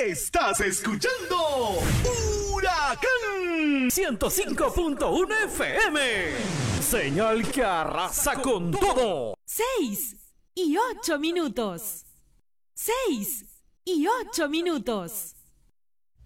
Estás escuchando Huracán 105.1 FM. Señal que arrasa con todo. 6:08. 6:08.